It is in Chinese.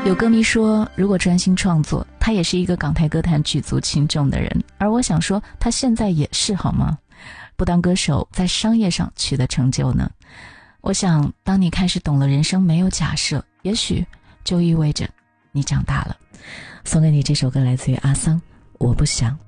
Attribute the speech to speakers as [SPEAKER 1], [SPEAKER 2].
[SPEAKER 1] 有歌迷说，如果专心创作，他也是一个港台歌坛举足轻重的人，而我想说他现在也是，好吗？不当歌手，在商业上取得成就呢？我想当你开始懂了人生没有假设，也许就意味着你长大了。送给你这首歌，来自于阿桑，我不想